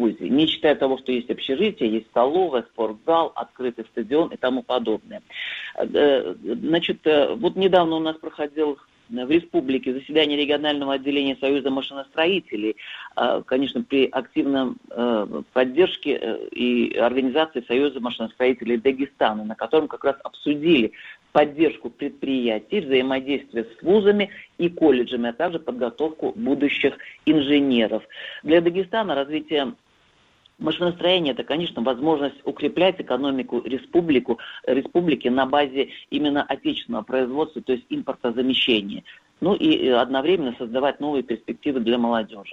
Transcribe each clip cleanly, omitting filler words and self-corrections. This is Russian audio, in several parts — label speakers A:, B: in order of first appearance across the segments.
A: вузе, не считая того, что есть общежитие, есть столовая, спортзал, открытый стадион и тому подобное. Значит, вот недавно у нас проходил в республике заседание регионального отделения Союза машиностроителей, конечно, при активном поддержке и организации Союза машиностроителей Дагестана, на котором как раз обсудили поддержку предприятий, взаимодействие с вузами и колледжами, а также подготовку будущих инженеров. Для Дагестана развитие машиностроение – это, конечно, возможность укреплять экономику республики на базе именно отечественного производства, то есть импортозамещения. Ну и одновременно создавать новые перспективы для молодежи.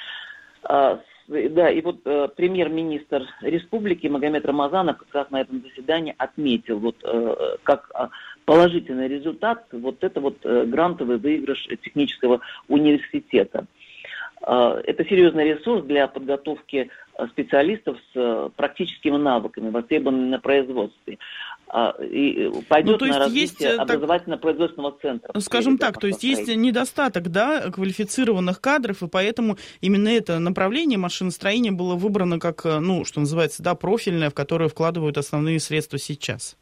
A: Да, и вот премьер-министр республики Магомед Рамазанов как раз на этом заседании отметил, вот как положительный результат, вот это вот грантовый выигрыш технического университета. Это серьезный ресурс для подготовки специалистов с практическими навыками, востребованными на производстве. И пойдет на развитие образовательно-производственного центра.
B: Скажем так, то есть есть недостаток, да, квалифицированных кадров, и поэтому именно это направление машиностроения было выбрано как, ну, что называется, да, профильное, в которое вкладывают основные средства сейчас.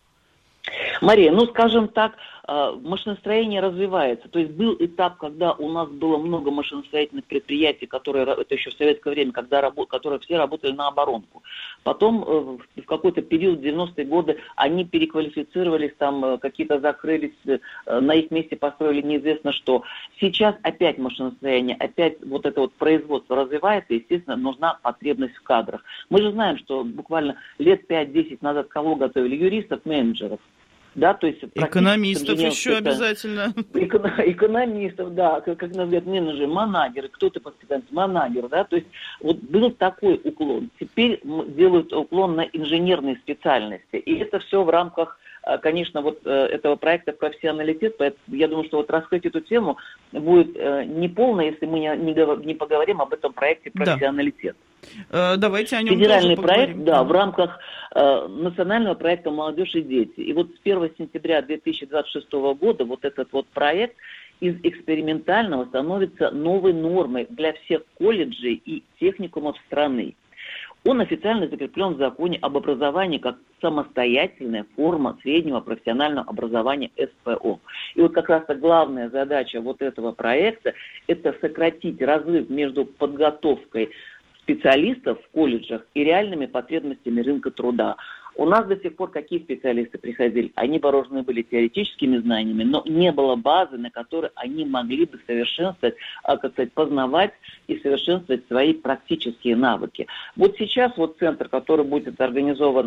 A: Мария, ну, скажем так, машиностроение развивается. То есть был этап, когда у нас было много машиностроительных предприятий, которые, это еще в советское время, которые все работали на оборонку. Потом в какой-то период, в 90-е годы, они переквалифицировались, там какие-то закрылись, на их месте построили неизвестно что. Сейчас опять машиностроение, опять вот это вот производство развивается, и, естественно, нужна потребность в кадрах. Мы же знаем, что буквально лет 5-10 назад кого готовили? Юристов, менеджеров. Да, то есть
B: экономистов еще обязательно.
A: Экономистов, да, как нас говорят, менеджеры, манагеры, кто-то по специальности манагер, да, то есть вот был такой уклон. Теперь делают уклон на инженерные специальности, и это все в рамках, конечно, вот этого проекта «Профессионалитет», поэтому я думаю, что вот раскрыть эту тему будет неполно, если мы не поговорим об этом проекте «Профессионалитет».
B: Давайте о нем
A: Федеральный
B: тоже
A: проект,
B: поговорим.
A: да, в рамках национального проекта «Молодежь и дети». И вот с 1 сентября 2026 года вот этот вот проект из экспериментального становится новой нормой для всех колледжей и техникумов страны. Он официально закреплен в законе об образовании как самостоятельная форма среднего профессионального образования СПО. И вот как раз главная задача вот этого проекта – это сократить разрыв между подготовкой специалистов в колледжах и реальными потребностями рынка труда. У нас до сих пор какие специалисты приходили? Они вооружены были теоретическими знаниями, но не было базы, на которой они могли бы совершенствовать, как сказать, познавать и совершенствовать свои практические навыки. Вот сейчас вот центр, который будет организован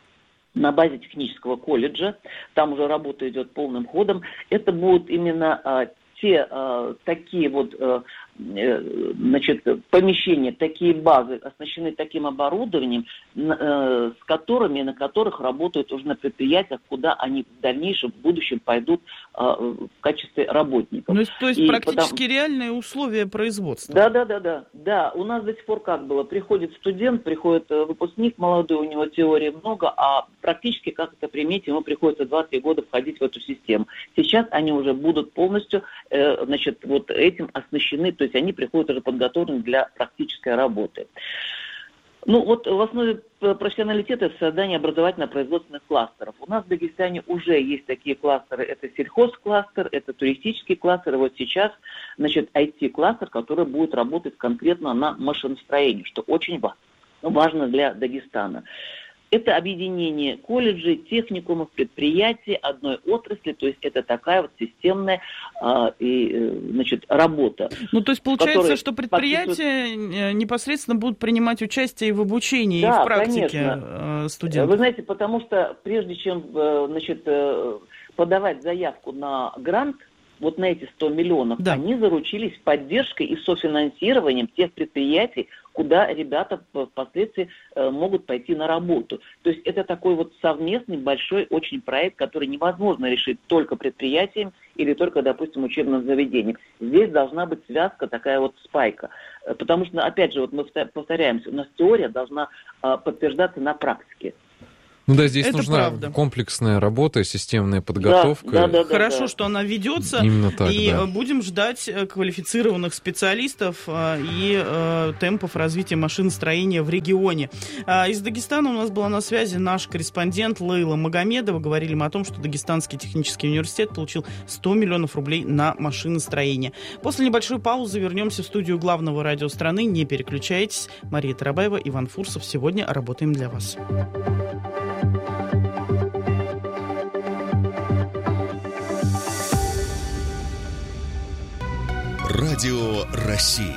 A: на базе технического колледжа, там уже работа идет полным ходом, это будут именно те такие вот помещения, такие базы, оснащены таким оборудованием, на которых работают уже на предприятиях, куда они в дальнейшем, в будущем пойдут в качестве работников.
B: Ну, то есть практически реальные условия производства.
A: Да, у нас до сих пор как было? Приходит студент, приходит выпускник молодой, у него теории много, а практически, как это приметить, ему приходится 2-3 года входить в эту систему. Сейчас они уже будут полностью, вот этим оснащены, то есть они приходят уже подготовлены для практической работы. Ну вот в основе профессионалитета это создание образовательно-производственных кластеров. У нас в Дагестане уже есть такие кластеры. Это сельхозкластер, это туристический кластер. И вот сейчас, IT-кластер, который будет работать конкретно на машиностроении, что очень важно для Дагестана. Это объединение колледжей, техникумов, предприятий одной отрасли, то есть это такая вот системная работа.
B: Ну, то есть получается, что предприятия непосредственно будут принимать участие в обучении, и в практике студентов.
A: Вы знаете, потому что прежде чем подавать заявку на грант, вот на эти 100 миллионов, они заручились поддержкой и софинансированием тех предприятий, куда ребята впоследствии могут пойти на работу. То есть это такой вот совместный большой очень проект, который невозможно решить только предприятием или только, допустим, учебным заведением. Здесь должна быть связка, такая вот спайка. Потому что, опять же, вот мы повторяемся, у нас теория должна подтверждаться на практике.
C: Ну да, здесь
B: это
C: нужна
B: правда.
C: комплексная работа, системная подготовка.
A: Да.
B: Хорошо, что она ведется.
C: Именно так,
B: и будем ждать квалифицированных специалистов и темпов развития машиностроения в регионе. Из Дагестана у нас была на связи наш корреспондент Лейла Магомедова. Говорили мы о том, что Дагестанский технический университет получил 100 миллионов рублей на машиностроение. После небольшой паузы вернемся в студию главного радио страны. Не переключайтесь. Мария Тарабаева, Иван Фурсов. Сегодня работаем для вас.
D: Радио России.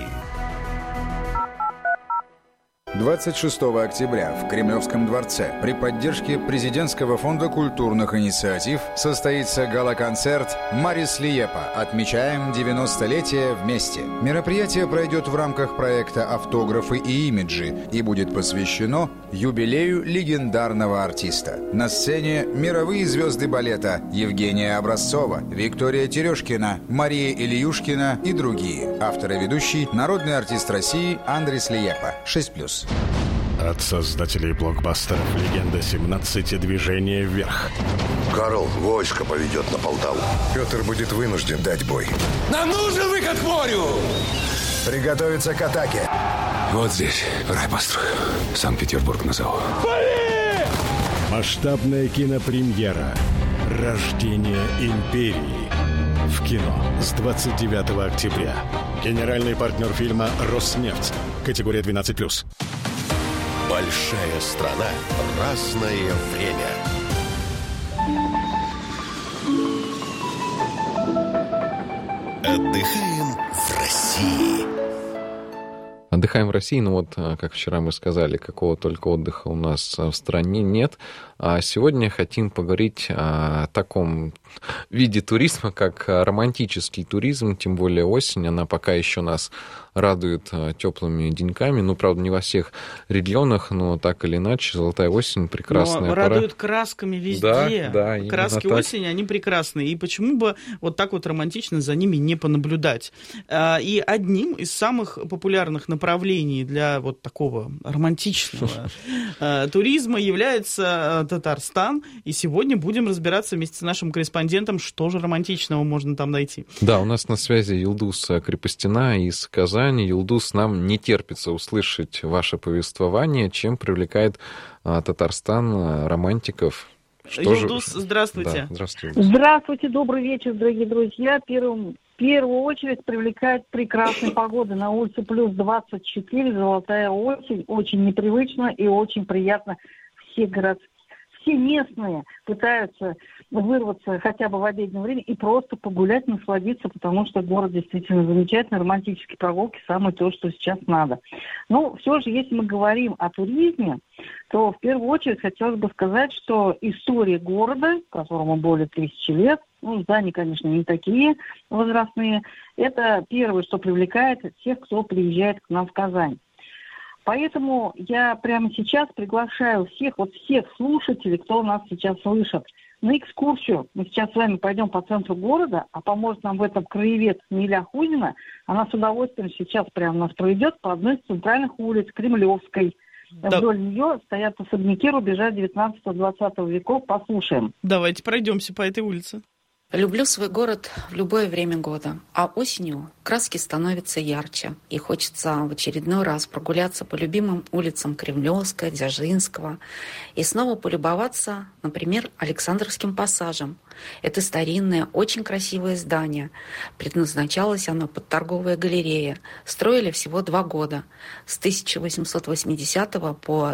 E: 26 октября в Кремлевском дворце при поддержке Президентского фонда культурных инициатив состоится гала-концерт «Марис Лиепа. Отмечаем 90-летие вместе». Мероприятие пройдет в рамках проекта «Автографы и имиджи» и будет посвящено юбилею легендарного артиста. На сцене мировые звезды балета Евгения Образцова, Виктория Терешкина, Мария Ильюшкина и другие. Автор и ведущий – народный артист России Андрис Лиепа. 6+.
F: От создателей блокбастеров «Легенда 17» «Движение вверх».
G: Карл войско поведет на Полтаву.
E: Петр будет вынужден дать бой.
G: Нам нужен выход к морю!
E: Приготовиться к атаке.
G: Вот здесь рай построю. Санкт-Петербург назову.
F: Масштабная кинопремьера «Рождение империи» в кино с 29 октября. Генеральный партнер фильма «Роснефть». Категория 12+.
D: Большая страна. Разное время. Отдыхаем в России.
C: Отдыхаем в России, но вот, как вчера мы сказали, какого только отдыха у нас в стране нет. А сегодня хотим поговорить о таком виде туризма, как романтический туризм, тем более осень, она пока еще нас радует теплыми деньками, ну, правда, не во всех регионах, но так или иначе, золотая осень, прекрасная пора.
B: Радует красками везде.
C: Да,
B: краски осени, они прекрасные. И почему бы вот так вот романтично за ними не понаблюдать? И одним из самых популярных направлений для вот такого романтичного туризма является Татарстан. И сегодня будем разбираться вместе с нашим корреспондентом, что же романтичного можно там найти.
C: Да, у нас на связи Юлдуз Крепостина из Казани. Юлдуз, нам не терпится услышать ваше повествование, чем привлекает Татарстан романтиков.
B: Юлдуз, здравствуйте.
C: Да, здравствуйте.
H: Здравствуйте, добрый вечер, дорогие друзья. В первую очередь привлекает прекрасная погода. На улице плюс 24, золотая осень. Очень непривычно и очень приятно. Все местные пытаются вырваться хотя бы в обеденное время и просто погулять, насладиться, потому что город действительно замечательный, романтические прогулки самое то, что сейчас надо. Но все же, если мы говорим о туризме, то в первую очередь хотелось бы сказать, что история города, которому более 1000 лет, здания, конечно, не такие возрастные, это первое, что привлекает тех, кто приезжает к нам в Казань. Поэтому я прямо сейчас приглашаю всех слушателей, кто нас сейчас слышит, на экскурсию. Мы сейчас с вами пойдем по центру города, а поможет нам в этом краевед Миля Хузина. Она с удовольствием сейчас прямо нас проведет по одной из центральных улиц Кремлевской. Да. Вдоль нее стоят особняки рубежа 19-20 веков. Послушаем.
B: Давайте пройдемся по этой улице.
I: Люблю свой город в любое время года, а осенью краски становятся ярче, и хочется в очередной раз прогуляться по любимым улицам Кремлевской, Дзержинского и снова полюбоваться, например, Александровским пассажем. Это старинное, очень красивое здание. Предназначалось оно под торговые галереи. Строили всего 2 года, с 1880 по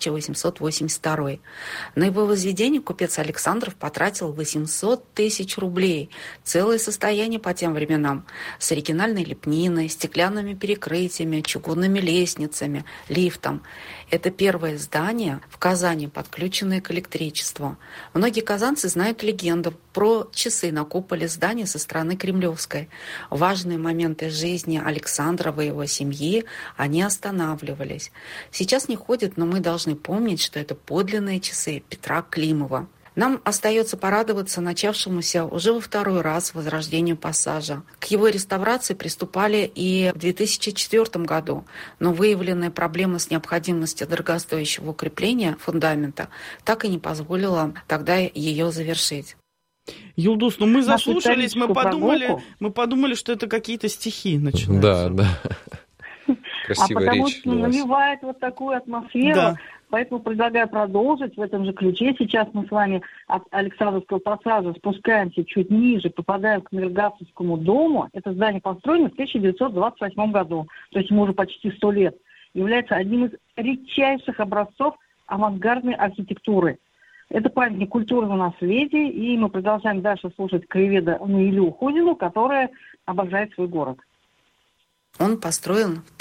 I: 1882. На его возведение купец Александров потратил 800 тысяч рублей. Целое состояние по тем временам. С оригинальной лепниной, стеклянными перекрытиями, чугунными лестницами, лифтом. Это первое здание в Казани, подключенное к электричеству. Многие казанцы знают легенду про часы на куполе здания со стороны Кремлевской. Важные моменты жизни Александрова и его семьи, они останавливались. Сейчас не ходят, но мы должны помнить, что это подлинные часы Петра Климова. Нам остается порадоваться начавшемуся уже во второй раз возрождению пассажа. К его реставрации приступали и в 2004 году, но выявленная проблема с необходимостью дорогостоящего укрепления фундамента так и не позволила тогда ее завершить.
B: Юлдус, ну мы заслушались, мы подумали, что это какие-то стихи начинаются.
C: Да. Красивая
H: потому
C: речь.
H: что навевает вот такую атмосферу.
B: Да.
H: Поэтому предлагаю продолжить в этом же ключе. Сейчас мы с вами от Александровского пассажа спускаемся чуть ниже, попадаем к Миргасовскому дому. Это здание построено в 1928 году, то есть ему уже почти 100 лет. Является одним из редчайших образцов авангардной архитектуры. Это памятник культурного наследия, и мы продолжаем дальше слушать краеведа Наилю Худину, которая обожает свой город.
I: Он построен в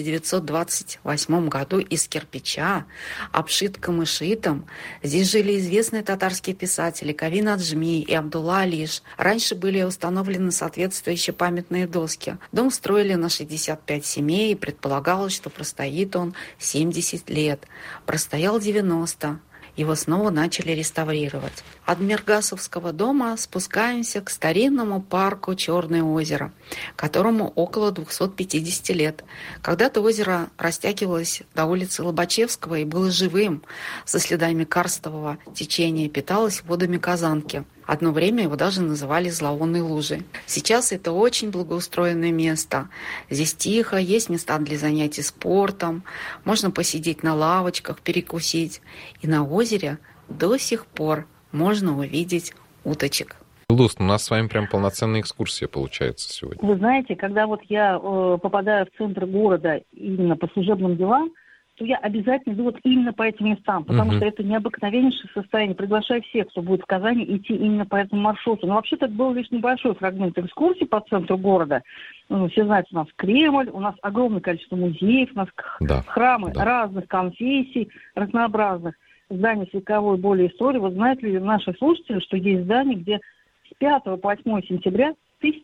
I: 1928 году из кирпича, обшит камышитом. Здесь жили известные татарские писатели Кавин Аджми и Абдулла Алиш. Раньше были установлены соответствующие памятные доски. Дом строили на 65 семей, и предполагалось, что простоит он 70 лет. Простоял 90. Его снова начали реставрировать. От Миргасовского дома спускаемся к старинному парку Черное озеро, которому около 250 лет. Когда-то озеро растягивалось до улицы Лобачевского и было живым, со следами карстового течения, питалось водами Казанки. Одно время его даже называли «Зловонной лужей». Сейчас это очень благоустроенное место. Здесь тихо, есть места для занятий спортом, можно посидеть на лавочках, перекусить. И на озере до сих пор можно увидеть уточек.
C: Луст, у нас с вами прям полноценная экскурсия получается сегодня.
H: Вы знаете, когда вот я попадаю в центр города именно по служебным делам, то я обязательно иду вот именно по этим местам, потому что это необыкновеннейшее состояние. Приглашаю всех, кто будет в Казани, идти именно по этому маршруту. Но вообще-то это был лишь небольшой фрагмент экскурсии по центру города. Ну, все знают, у нас Кремль, у нас огромное количество музеев, у нас храмы разных конфессий, разнообразных, здания с вековой более истории. Вот знают ли наши слушатели, что есть здания, где с 5 по 8 сентября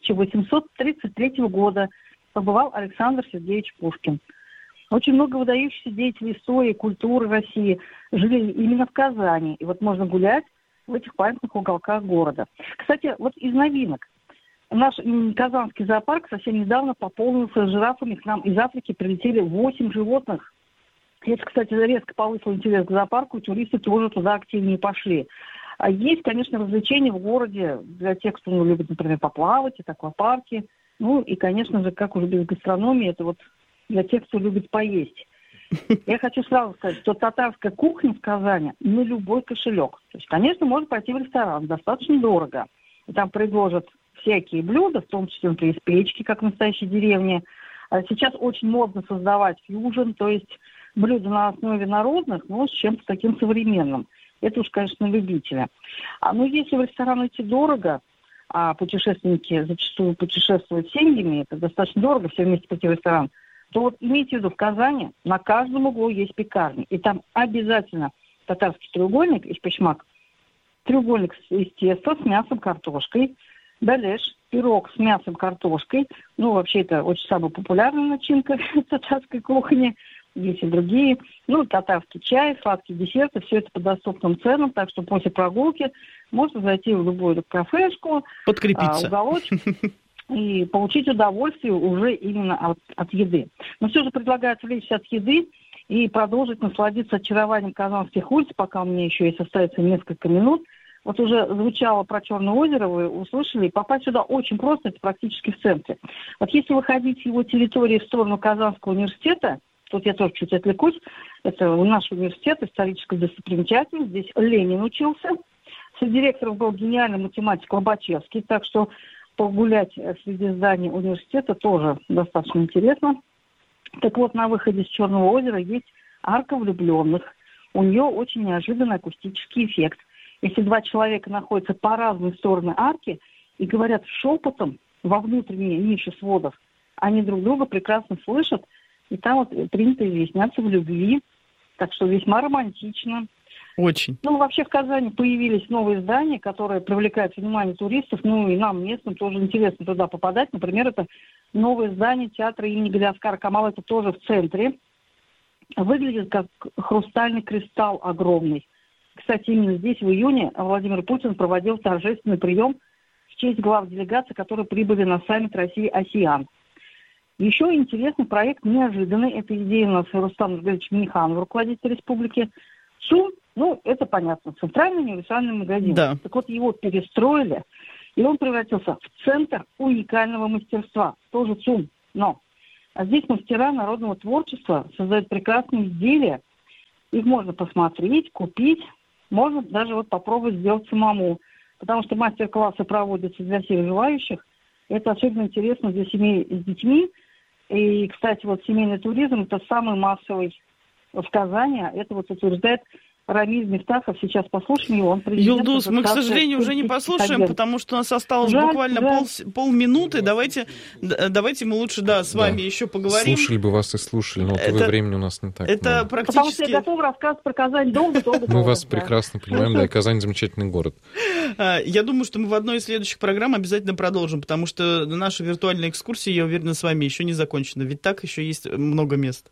H: 1833 года побывал Александр Сергеевич Пушкин. Очень много выдающихся деятелей истории, культуры России жили именно в Казани. И вот можно гулять в этих памятных уголках города. Кстати, вот из новинок. Наш казанский зоопарк совсем недавно пополнился жирафами. К нам из Африки прилетели 8 животных. И это, кстати, резко повысило интерес к зоопарку, и туристы тоже туда активнее пошли. А есть, конечно, развлечения в городе для тех, кто любит, например, поплавать, это аквапарки. Ну и, конечно же, как уже без гастрономии, это вот для тех, кто любит поесть. Я хочу сразу сказать, что татарская кухня в Казани на любой кошелек. То есть, конечно, можно пойти в ресторан, достаточно дорого. И там предложат всякие блюда, в том числе, например, из печки, как в настоящей деревне. А сейчас очень модно создавать фьюжн, то есть блюда на основе народных, но с чем-то таким современным. Это уж, конечно, любители. Но если в ресторан идти дорого, а путешественники зачастую путешествуют семьями, это достаточно дорого, все вместе пойти в ресторан, то вот имейте в виду, в Казани на каждом углу есть пекарни. И там обязательно татарский треугольник из печмак, треугольник из теста с мясом, картошкой, далеш, пирог с мясом, картошкой. Ну, вообще, это очень самая популярная начинка татарской кухни. Есть и другие. Ну, татарский чай, сладкие десерты. Все это по доступным ценам. Так что после прогулки можно зайти в любую кафешку,
B: подкрепиться,
H: уголочек и получить удовольствие уже именно от еды. Но все же предлагаю отвлечься от еды и продолжить насладиться очарованием казанских улиц, пока у меня еще есть остается несколько минут. Вот уже звучало про Черное озеро, вы услышали. Попасть сюда очень просто, это практически в центре. Вот если выходить с его территории в сторону Казанского университета, тут я тоже чуть отвлекусь, это наш университет, историческая достопримечательность, здесь Ленин учился. Среди директоров был гениальный математик Лобачевский, так что погулять среди зданий университета тоже достаточно интересно. Так вот, на выходе с Черного озера есть арка влюбленных. У нее очень неожиданный акустический эффект. Если два человека находятся по разные стороны арки и говорят шепотом во внутренние ниши сводов, они друг друга прекрасно слышат, и там вот принято изъясняться в любви. Так что весьма романтично.
B: Очень.
H: Ну, вообще в Казани появились новые здания, которые привлекают внимание туристов. Ну, и нам, местным, тоже интересно туда попадать. Например, это новое здание театра имени Галиаскара Камала. Это тоже в центре. Выглядит как хрустальный кристалл огромный. Кстати, именно здесь в июне Владимир Путин проводил торжественный прием в честь глав делегаций, которые прибыли на саммит России-АСЕАН. Еще интересный проект, неожиданный. Это идея у нас Рустам Нургалевич Минниханов, руководитель республики. ЦУМ, это понятно, центральный универсальный магазин.
B: Да.
H: Так вот, его перестроили, и он превратился в центр уникального мастерства. Тоже ЦУМ. Но здесь мастера народного творчества создают прекрасные изделия. Их можно посмотреть, купить, можно даже попробовать сделать самому. Потому что мастер-классы проводятся для всех желающих. Это особенно интересно для семей с детьми. И, кстати, семейный туризм – это самый массовый в Казани. Это утверждает Рамиль Мифтахов. Сейчас послушаем его. Он президент.
B: Юлдуз, мы, к сожалению, уже не послушаем, потому что у нас осталось буквально полминуты. Давайте мы лучше, с вами еще поговорим.
C: Слушали бы вас и слушали, но времени у нас не так
B: это
C: много.
B: Практически...
H: Потому что я готова рассказывать про Казань долго.
C: Мы вас прекрасно понимаем, и Казань замечательный город.
B: Я думаю, что мы в одной из следующих программ обязательно продолжим, потому что наша виртуальная экскурсия, я уверена, с вами еще не закончена. Ведь так еще есть много мест.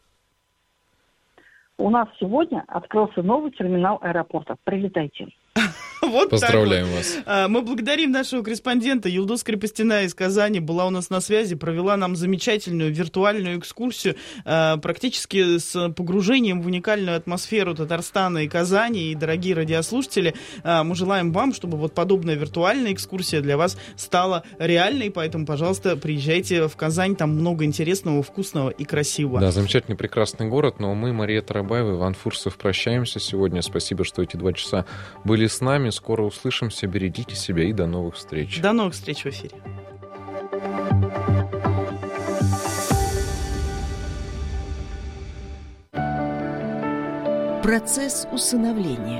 H: У нас сегодня открылся новый терминал аэропорта. Прилетайте.
C: Поздравляем вас.
B: Мы благодарим нашего корреспондента. Юлдуз Крепостина из Казани была у нас на связи, провела нам замечательную виртуальную экскурсию, практически с погружением в уникальную атмосферу Татарстана и Казани. И, дорогие радиослушатели, мы желаем вам, чтобы подобная виртуальная экскурсия для вас стала реальной, поэтому, пожалуйста, приезжайте в Казань, там много интересного, вкусного и красивого.
C: Да, замечательный, прекрасный город, но мы, Мария Тарабаева, Иван Фурсов, прощаемся сегодня. Спасибо, что эти 2 часа были с нами. Скоро услышимся. Берегите себя и до новых встреч.
B: До новых встреч в эфире.
J: Процесс усыновления.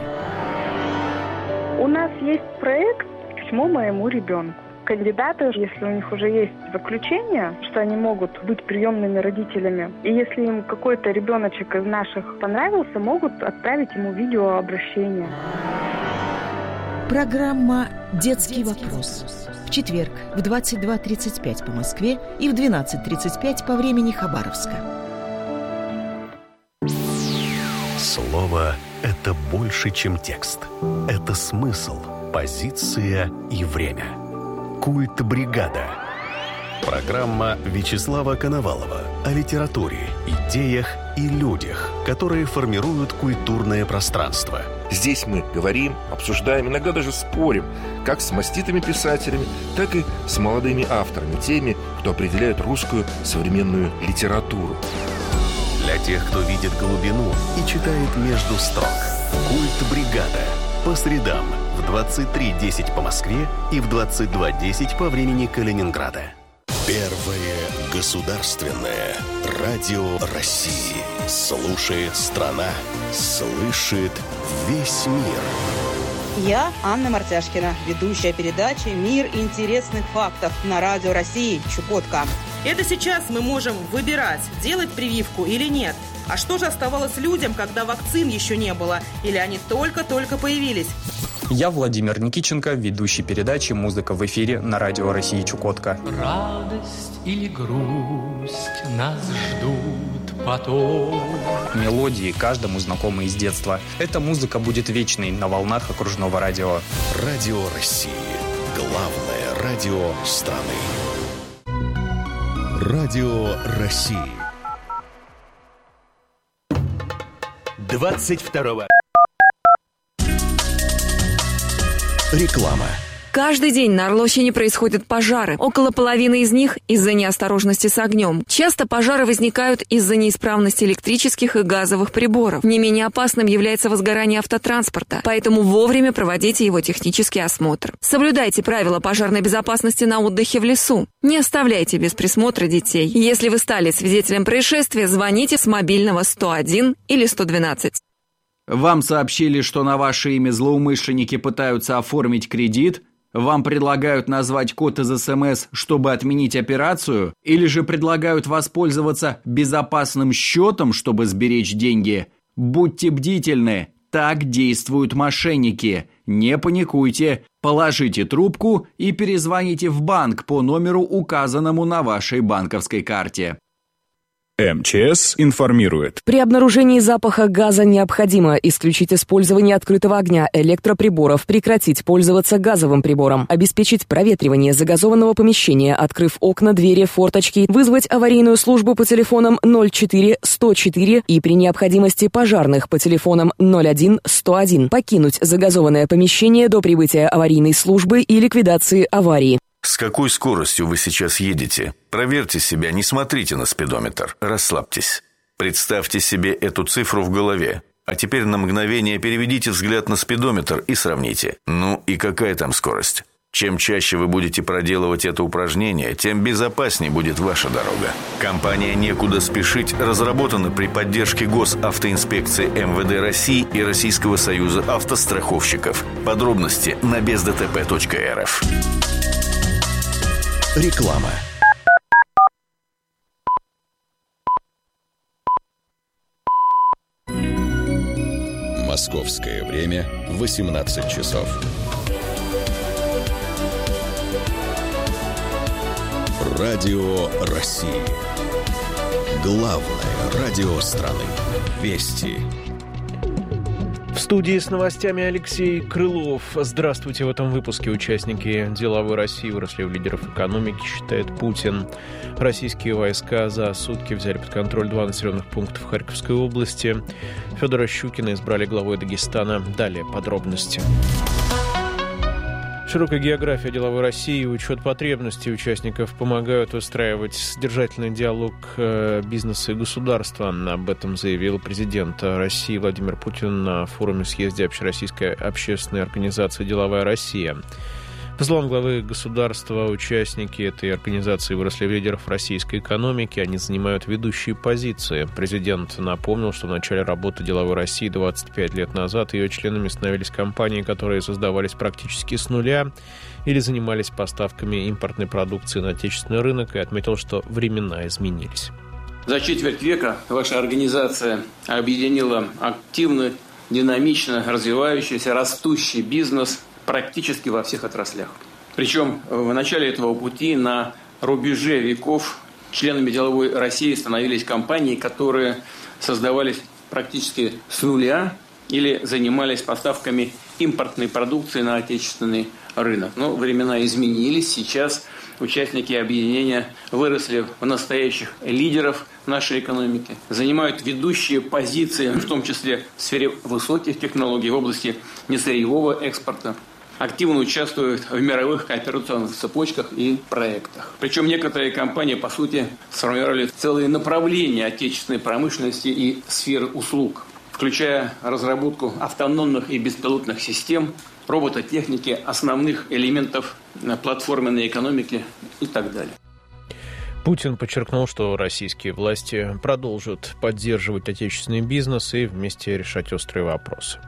K: У нас есть проект «Письмо моему ребенку». Кандидаты, если у них уже есть заключение, что они могут быть приемными родителями, и если им какой-то ребеночек из наших понравился, могут отправить ему видеообращение.
J: Программа «Детский вопрос». В четверг в 22:35 по Москве и в 12:35 по времени Хабаровска.
D: Слово – это больше, чем текст. Это смысл, позиция и время. Культ бригада. Программа Вячеслава Коновалова о литературе, идеях и людях, которые формируют культурное пространство.
L: Здесь мы говорим, обсуждаем, иногда даже спорим, как с маститыми писателями, так и с молодыми авторами, теми, кто определяет русскую современную литературу.
D: Для тех, кто видит глубину и читает между строк. Культ бригада. По средам в 23:10 по Москве и в 22:10 по времени Калининграда. Первое государственное радио России. Слушает страна, слышит весь мир.
M: Я Анна Мартяшкина, ведущая передачи «Мир интересных фактов» на Радио России Чукотка.
N: Это сейчас мы можем выбирать, делать прививку или нет. А что же оставалось людям, когда вакцин еще не было? Или они только-только появились?
O: Я Владимир Никиченко, ведущий передачи «Музыка в эфире» на Радио России Чукотка.
P: Радость или грусть нас ждут потом.
O: Мелодии каждому знакомы из детства. Эта музыка будет вечной на волнах окружного радио.
D: Радио России. Главное радио страны. Радио России. 22 Реклама.
Q: Каждый день на Орловщине происходят пожары. Около половины из них из-за неосторожности с огнем. Часто пожары возникают из-за неисправности электрических и газовых приборов. Не менее опасным является возгорание автотранспорта, поэтому вовремя проводите его технический осмотр. Соблюдайте правила пожарной безопасности на отдыхе в лесу. Не оставляйте без присмотра детей. Если вы стали свидетелем происшествия, звоните с мобильного 101 или 112.
R: Вам сообщили, что на ваше имя злоумышленники пытаются оформить кредит? Вам предлагают назвать код из СМС, чтобы отменить операцию? Или же предлагают воспользоваться безопасным счетом, чтобы сберечь деньги? Будьте бдительны, так действуют мошенники. Не паникуйте, положите трубку и перезвоните в банк по номеру, указанному на вашей банковской карте.
S: МЧС информирует.
T: При обнаружении запаха газа необходимо исключить использование открытого огня, электроприборов, прекратить пользоваться газовым прибором, обеспечить проветривание загазованного помещения, открыв окна, двери, форточки, вызвать аварийную службу по телефонам 04 104 и при необходимости пожарных по телефонам 01 101, покинуть загазованное помещение до прибытия аварийной службы и ликвидации аварии.
U: С какой скоростью вы сейчас едете? Проверьте себя, не смотрите на спидометр. Расслабьтесь. Представьте себе эту цифру в голове. А теперь на мгновение переведите взгляд на спидометр и сравните. Ну и какая там скорость? Чем чаще вы будете проделывать это упражнение, тем безопаснее будет ваша дорога. Компания «Некуда спешить» разработана при поддержке Госавтоинспекции МВД России и Российского союза автостраховщиков. Подробности на бездтп.рф.
D: Реклама. Московское время 18 часов. Радио России. Главное радио страны. Вести.
V: В студии с новостями Алексей Крылов. Здравствуйте. В этом выпуске участники деловой России выросли в лидеров экономики, считает Путин. Российские войска за сутки взяли под контроль 2 населенных пункта в Харьковской области. Федора Щукина избрали главой Дагестана. Далее подробности. Широкая география деловой России и учет потребностей участников помогают выстраивать содержательный диалог бизнеса и государства. Об этом заявил президент России Владимир Путин на форуме съезда Общероссийской общественной организации «Деловая Россия». По словам главы государства, участники этой организации выросли в лидеров российской экономики, они занимают ведущие позиции. Президент напомнил, что в начале работы деловой России 25 лет назад ее членами становились компании, которые создавались практически с нуля или занимались поставками импортной продукции на отечественный рынок, и отметил, что времена изменились.
W: За четверть века ваша организация объединила активный, динамично развивающийся, растущий бизнес практически во всех отраслях. Причем в начале этого пути на рубеже веков членами деловой России становились компании, которые создавались практически с нуля или занимались поставками импортной продукции на отечественный рынок. Но времена изменились. Сейчас участники объединения выросли в настоящих лидеров нашей экономики, занимают ведущие позиции, в том числе в сфере высоких технологий, в области несырьевого экспорта. Активно участвуют в мировых кооперационных цепочках и проектах. Причем некоторые компании, по сути, сформировали целые направления отечественной промышленности и сферы услуг, включая разработку автономных и беспилотных систем, робототехники, основных элементов платформенной экономики и так далее.
V: Путин подчеркнул, что российские власти продолжат поддерживать отечественный бизнес и вместе решать острые вопросы.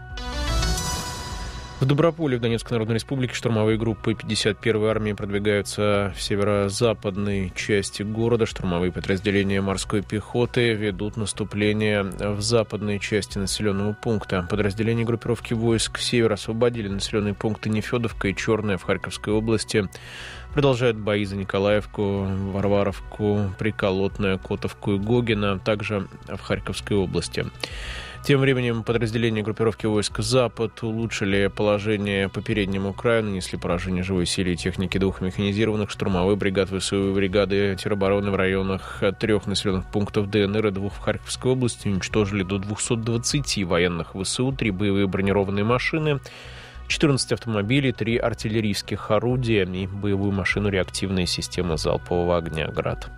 V: В Доброполе в Донецкой Народной Республике штурмовые группы 51-й армии продвигаются в северо-западной части города. Штурмовые подразделения морской пехоты ведут наступление в западной части населенного пункта. Подразделения группировки войск «Север» освободили населенные пункты Нефедовка и Черная в Харьковской области. Продолжают бои за Николаевку, Варваровку, Приколотное, Котовку и Гогино, а также в Харьковской области. Тем временем подразделения группировки войск «Запад» улучшили положение по переднему краю, нанесли поражение живой силе и техники 2 механизированных штурмовых бригад ВСУ и бригады теробороны в районах 3 населенных пунктов ДНР и 2 в Харьковской области, уничтожили до 220 военных ВСУ, 3 боевые бронированные машины, 14 автомобилей, 3 артиллерийских орудия и боевую машину реактивной системы залпового огня «Град».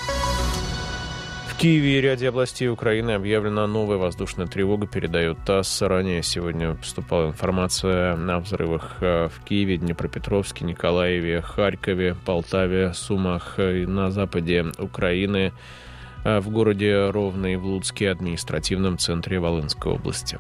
V: В Киеве и ряде областей Украины объявлена новая воздушная тревога, передает ТАСС. Ранее сегодня поступала информация о взрывах в Киеве, Днепропетровске, Николаеве, Харькове, Полтаве, Сумах и на западе Украины, в городе Ровно и в Луцке, административном центре Волынской области.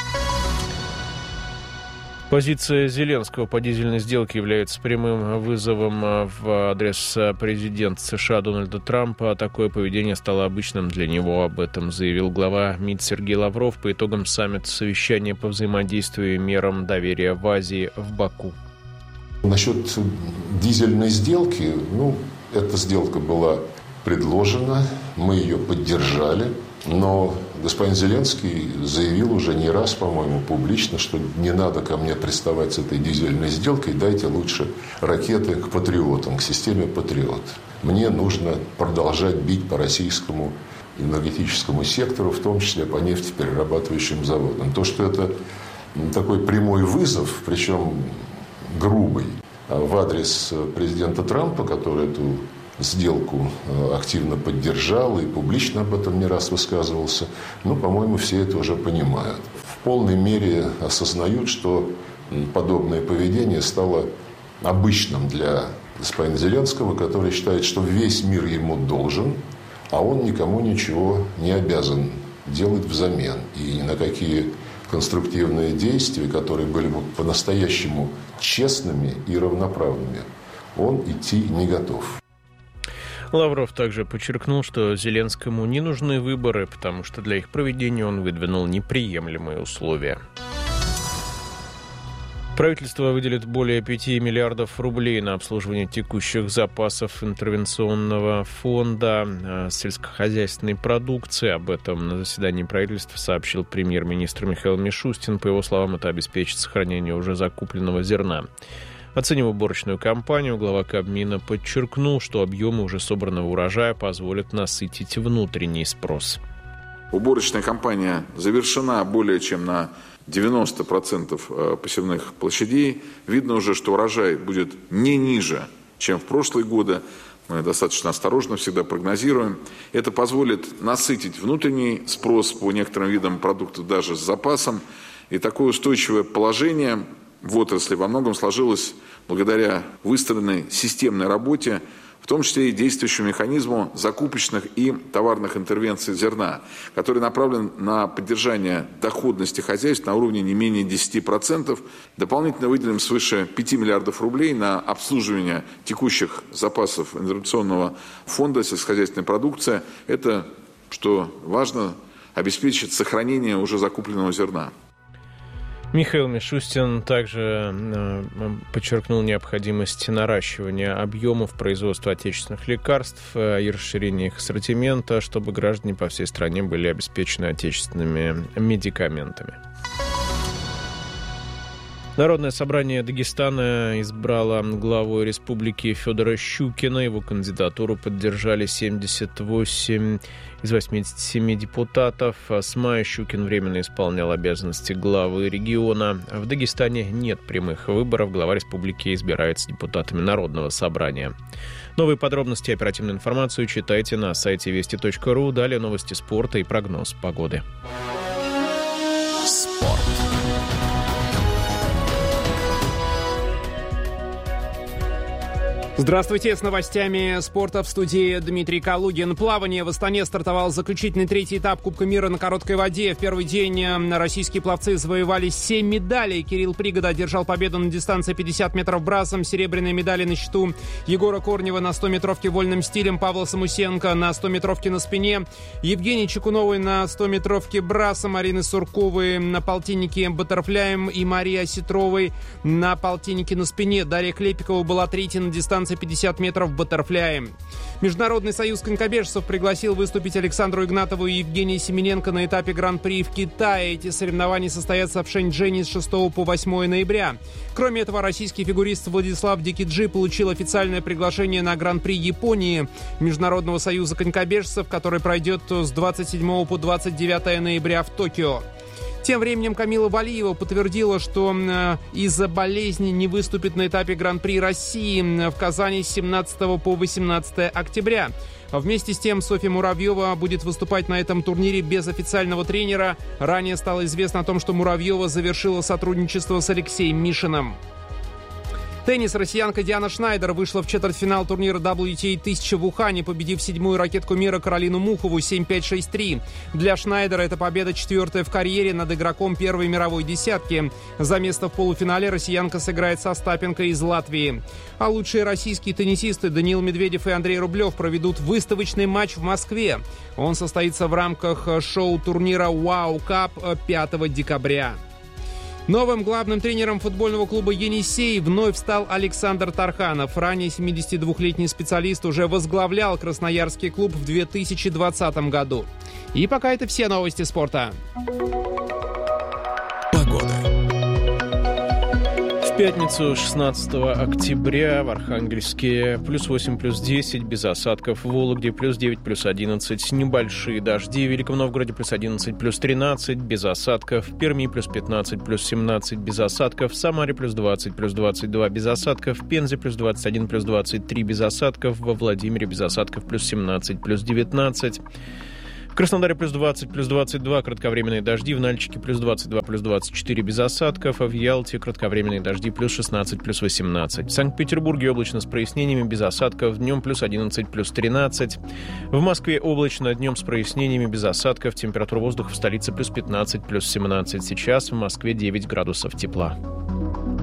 V: Позиция Зеленского по дизельной сделке является прямым вызовом в адрес президента США Дональда Трампа. Такое поведение стало обычным для него. Об этом заявил глава МИД Сергей Лавров по итогам саммита совещания по взаимодействию и мерам доверия в Азии в Баку.
X: Насчет дизельной сделки, эта сделка была
A: предложена, мы ее поддержали, но господин Зеленский заявил уже не раз, по-моему, публично, что не надо ко мне приставать с этой дизельной сделкой, дайте лучше ракеты к патриотам, к системе «Патриот». Мне нужно продолжать бить по российскому энергетическому сектору, в том числе по нефтеперерабатывающим заводам. То, что это такой прямой вызов, причем грубый, в адрес президента Трампа, который эту сделку активно поддержал и публично об этом не раз высказывался, по-моему, все это уже понимают. В полной мере осознают, что подобное поведение стало обычным для господина Зеленского, который считает, что весь мир ему должен, а он никому ничего не обязан делать взамен. И ни на какие конструктивные действия, которые были бы по-настоящему честными и равноправными, он идти не готов.
V: Лавров также подчеркнул, что Зеленскому не нужны выборы, потому что для их проведения он выдвинул неприемлемые условия. Правительство выделит более 5 миллиардов рублей на обслуживание текущих запасов интервенционного фонда сельскохозяйственной продукции. Об этом на заседании правительства сообщил премьер-министр Михаил Мишустин. По его словам, это обеспечит сохранение уже закупленного зерна. Оценив уборочную кампанию, глава Кабмина подчеркнул, что объемы уже собранного урожая позволят насытить внутренний спрос.
E: Уборочная кампания завершена более чем на 90% посевных площадей. Видно уже, что урожай будет не ниже, чем в прошлые годы. Мы достаточно осторожно всегда прогнозируем. Это позволит насытить внутренний спрос по некоторым видам продуктов даже с запасом. И такое устойчивое положение в отрасли во многом сложилось благодаря выстроенной системной работе, в том числе и действующему механизму закупочных и товарных интервенций зерна, который направлен на поддержание доходности хозяйств на уровне не менее 10%. Дополнительно выделим свыше 5 миллиардов рублей на обслуживание текущих запасов интервенционного фонда сельскохозяйственной продукции. Это, что важно, обеспечит сохранение уже закупленного зерна.
V: Михаил Мишустин также подчеркнул необходимость наращивания объемов производства отечественных лекарств и расширения их ассортимента, чтобы граждане по всей стране были обеспечены отечественными медикаментами. Народное собрание Дагестана избрало главой республики Федора Щукина. Его кандидатуру поддержали 78 из 87 депутатов. С мая Щукин временно исполнял обязанности главы региона. В Дагестане нет прямых выборов. Глава республики избирается депутатами Народного собрания. Новые подробности и оперативную информацию читайте на сайте вести.ру. Далее новости спорта и прогноз погоды.
D: Спорт.
G: Здравствуйте, с новостями спорта в студии Дмитрий Калугин. Плавание в Астане стартовал заключительный третий этап Кубка мира на короткой воде. В первый день российские пловцы завоевали 7 медалей. Кирилл Пригода одержал победу на дистанции 50 метров брасом. Серебряные медали на счету Егора Корнева на 100-метровке вольным стилем, Павла Самусенко на 100-метровке на спине, Евгений Чекуновой на 100-метровке брасом, Арины Сурковой на полтиннике баттерфляем и Марии Осетровой на полтиннике на спине. Дарья Клепикова была третьей на дистанции 50 метров баттерфляем. Международный союз конькобежцев пригласил выступить Александру Игнатову и Евгению Семененко на этапе Гран-при в Китае. Эти соревнования состоятся в Шэньчжэне с 6 по 8 ноября. Кроме этого, российский фигурист Владислав Дикиджи получил официальное приглашение на Гран-при Японии Международного союза конькобежцев, который пройдет с 27 по 29 ноября в Токио. Тем временем Камила Валиева подтвердила, что из-за болезни не выступит на этапе Гран-при России в Казани с 17 по 18 октября. Вместе с тем Софья Муравьева будет выступать на этом турнире без официального тренера. Ранее стало известно о том, что Муравьева завершила сотрудничество с Алексеем Мишиным. Теннис. Россиянка Диана Шнайдер вышла в четвертьфинал турнира WTA 1000 в Ухане, победив седьмую ракетку мира Каролину Мухову 7-5-6-3. Для Шнайдера это победа четвертая в карьере над игроком первой мировой десятки. За место в полуфинале россиянка сыграет со Остапенко из Латвии. А лучшие российские теннисисты Даниил Медведев и Андрей Рублев проведут выставочный матч в Москве. Он состоится в рамках шоу-турнира «Вау Кап» 5 декабря. Новым главным тренером футбольного клуба «Енисей» вновь стал Александр Тарханов. Ранее 72-летний специалист уже возглавлял красноярский клуб в 2020 году. И пока это все новости спорта.
V: В пятницу 16 октября в Архангельске +8, +10, без осадков. В Вологде +9, +11, небольшие дожди. В Великом Новгороде +11, +13, без осадков. В Перми +15, +17, без осадков. В Самаре +20, +22, без осадков. В Пензе +21, +23, без осадков. Во Владимире без осадков +17, +19. В Краснодаре +20, +22, кратковременные дожди. В Нальчике +22, +24, без осадков. А в Ялте кратковременные дожди +16, +18. В Санкт-Петербурге облачно с прояснениями, без осадков. Днем +11, +13. В Москве облачно, днем с прояснениями, без осадков. Температура воздуха в столице +15, +17. Сейчас в Москве 9 градусов тепла.